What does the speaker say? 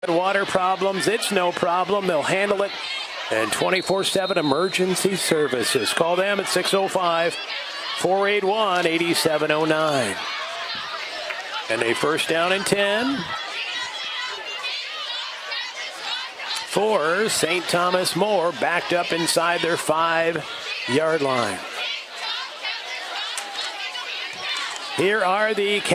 Water problems, it's no problem. They'll handle it. And 24/7 emergency services. Call them at 605-481-8709. And a first down and 10 for St. Thomas More, backed up inside their 5-yard line. Here are the